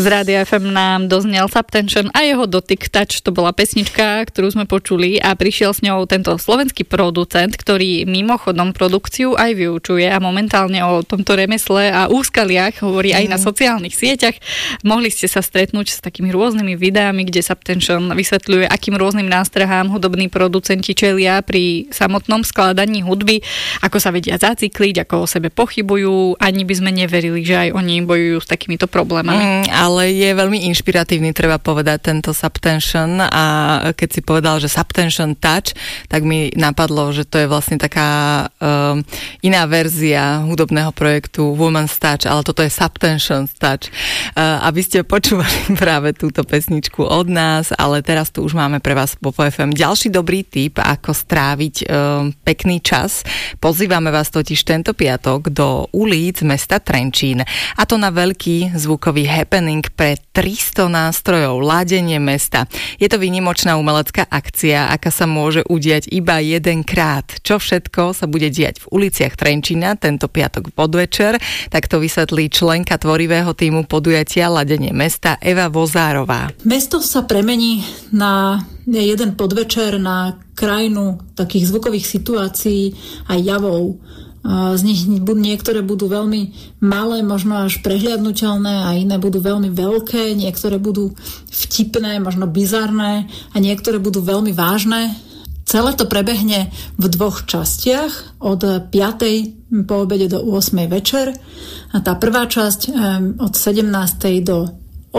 Z Rádia FM nám doznel Subtension a jeho Dotyk Touch, to bola pesnička, ktorú sme počuli a prišiel s ňou tento slovenský producent, ktorý mimochodom produkciu aj vyučuje a momentálne o tomto remesle a úskaliach hovorí aj na sociálnych sieťach. Mohli ste sa stretnúť s takými rôznymi videami, kde Subtension vysvetľuje, akým rôznym nástrahám hudobní producenti čelia pri samotnom skladaní hudby, ako sa vedia zacykliť, ako o sebe pochybujú, ani by sme neverili, že aj oni bojujú s takýmito problémami. Ale je veľmi inšpiratívny, treba povedať, tento Subtension, a keď si povedal, že Subtension Touch, tak mi napadlo, že to je vlastne taká iná verzia hudobného projektu Woman's Touch, ale toto je Subtension Touch. Aby ste počúvali práve túto pesničku od nás, ale teraz tu už máme pre vás Popo FM ďalší dobrý tip, ako stráviť pekný čas. Pozývame vás totiž tento piatok do ulic mesta Trenčín, a to na veľký zvukový happening pre 300 nástrojov, ladenie mesta. Je to výnimočná umelecká akcia, aká sa môže udiať iba jedenkrát. Čo všetko sa bude diať v uliciach Trenčína tento piatok podvečer, tak to vysvetlí členka tvorivého tímu podujatia Ladenie mesta Eva Vozárová. Mesto sa premení na jeden podvečer na krajinu takých zvukových situácií a javov. Z nich niektoré budú veľmi malé, možno až prehliadnutelné, a iné budú veľmi veľké, niektoré budú vtipné, možno bizarné, a niektoré budú veľmi vážne. Celé to prebehne v 2 častiach, od 5. po obede do 8. večer. A tá prvá časť od 17. do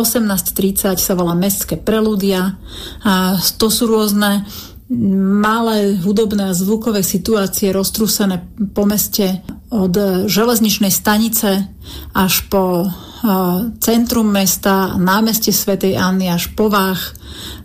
18.30 sa volá Mestské prelúdia. A to sú rôzne malé hudobné a zvukové situácie roztrúsené po meste od železničnej stanice až po centrum mesta, námestie Svätej Anny až po Vách,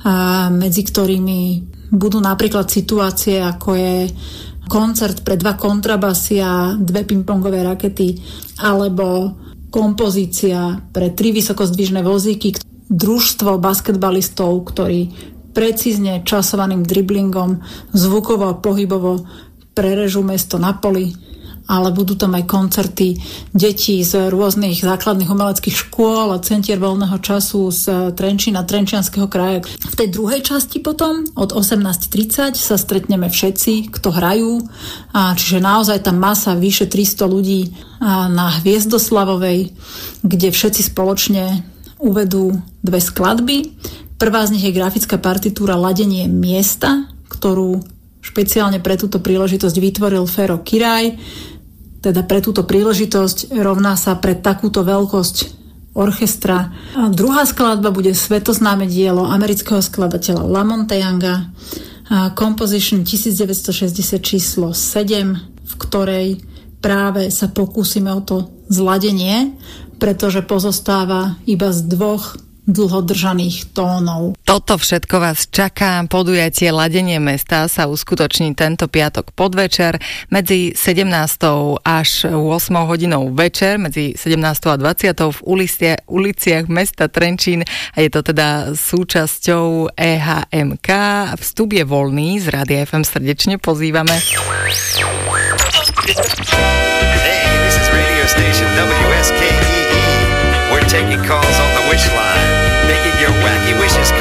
medzi ktorými budú napríklad situácie, ako je koncert pre 2 kontrabasy a 2 pingpongové rakety, alebo kompozícia pre 3 vysokozdvižné vozíky, družstvo basketbalistov, ktorí precízne časovaným driblingom zvukovo a pohybovo prerežú mesto na poli, ale budú tam aj koncerty detí z rôznych základných umeleckých škôl a centier voľného času z Trenčína, Trenčianskeho kraja. V tej druhej časti potom od 18.30 sa stretneme všetci, kto hrajú, čiže naozaj tá masa vyše 300 ľudí na Hviezdoslavovej, kde všetci spoločne uvedú 2 skladby. Prvá z nich je grafická partitúra Ladenie miesta, ktorú špeciálne pre túto príležitosť vytvoril Fero Kiraj. Teda pre túto príležitosť rovná sa pre takúto veľkosť orchestra. A druhá skladba bude svetoznáme dielo amerického skladateľa Lamonte Younga, Composition 1960 číslo 7, v ktorej práve sa pokúsime o to zladenie, pretože pozostáva iba z 2 dlhodržaných tónov. Toto všetko vás čaká. Podujatie Ladenie mesta sa uskutoční tento piatok podvečer medzi 17. až 8. hodinou večer, medzi 17. a 20. v uliciach mesta Trenčín, a je to teda súčasťou EHMK. Vstup je voľný, z Rádia FM srdečne pozývame. Hey, this is radio station WSKEE. We're taking calls on the wish line, making your wacky wishes